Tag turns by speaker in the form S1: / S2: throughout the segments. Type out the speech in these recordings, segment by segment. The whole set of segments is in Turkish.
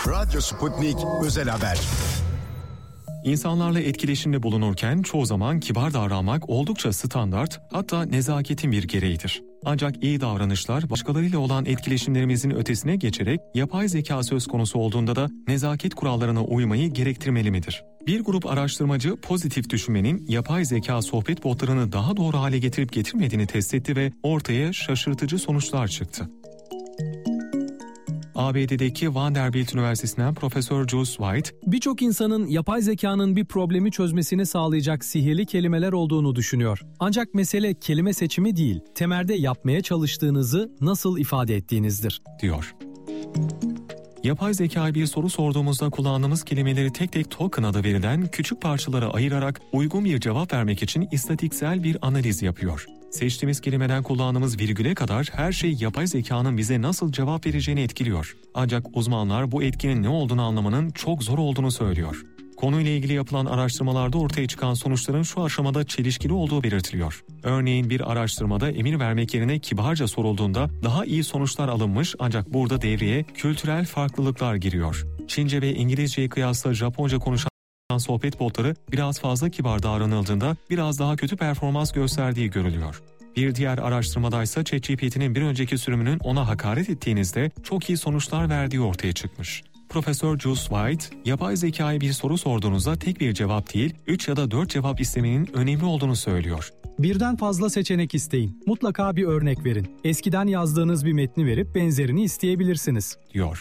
S1: Radyo Sputnik Özel Haber.
S2: İnsanlarla etkileşimde bulunurken çoğu zaman kibar davranmak oldukça standart, hatta nezaketin bir gereğidir. Ancak iyi davranışlar başkalarıyla olan etkileşimlerimizin ötesine geçerek yapay zeka söz konusu olduğunda da nezaket kurallarına uymayı gerektirmeli midir? Bir grup araştırmacı pozitif düşünmenin yapay zeka sohbet botlarını daha doğru hale getirip getirmediğini test etti ve ortaya şaşırtıcı sonuçlar çıktı. ABD'deki Vanderbilt Üniversitesi'nden Profesör Jules White,
S3: birçok insanın yapay zekanın bir problemi çözmesini sağlayacak sihirli kelimeler olduğunu düşünüyor. Ancak mesele kelime seçimi değil, temelde yapmaya çalıştığınızı nasıl ifade ettiğinizdir,
S2: diyor. Yapay zekaya bir soru sorduğumuzda kullandığımız kelimeleri tek tek token adı verilen küçük parçalara ayırarak uygun bir cevap vermek için istatistiksel bir analiz yapıyor. Seçtiğimiz kelimeden kullandığımız virgüle kadar her şey yapay zekanın bize nasıl cevap vereceğini etkiliyor. Ancak uzmanlar bu etkinin ne olduğunu anlamanın çok zor olduğunu söylüyor. Konuyla ilgili yapılan araştırmalarda ortaya çıkan sonuçların şu aşamada çelişkili olduğu belirtiliyor. Örneğin bir araştırmada emir vermek yerine kibarca sorulduğunda daha iyi sonuçlar alınmış, ancak burada devreye kültürel farklılıklar giriyor. Çince ve İngilizceye kıyasla Japonca konuşan sohbet botları biraz fazla kibar davranıldığında biraz daha kötü performans gösterdiği görülüyor. Bir diğer araştırmadaysa ChatGPT'nin bir önceki sürümünün ona hakaret ettiğinizde çok iyi sonuçlar verdiği ortaya çıkmış. Profesör Jules White, yapay zekaya bir soru sorduğunuzda tek bir cevap değil, 3 ya da 4 cevap istemenin önemli olduğunu söylüyor.
S3: Birden fazla seçenek isteyin. Mutlaka bir örnek verin. Eskiden yazdığınız bir metni verip benzerini isteyebilirsiniz,
S2: diyor.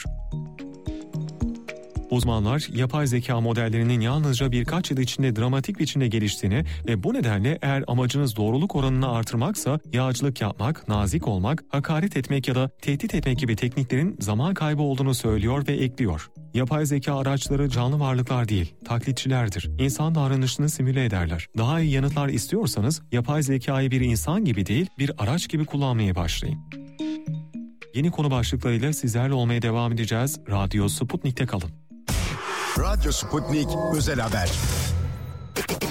S2: Uzmanlar, yapay zeka modellerinin yalnızca birkaç yıl içinde dramatik biçimde geliştiğini ve bu nedenle eğer amacınız doğruluk oranını artırmaksa yağcılık yapmak, nazik olmak, hakaret etmek ya da tehdit etmek gibi tekniklerin zaman kaybı olduğunu söylüyor ve ekliyor. Yapay zeka araçları canlı varlıklar değil, taklitçilerdir. İnsan davranışını simüle ederler. Daha iyi yanıtlar istiyorsanız yapay zekayı bir insan gibi değil, bir araç gibi kullanmaya başlayın. Yeni konu başlıklarıyla sizlerle olmaya devam edeceğiz. Radyo Sputnik'te kalın.
S1: Radyo Sputnik Özel Haber.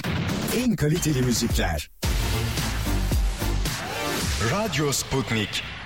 S1: En kaliteli müzikler. Radyo Sputnik.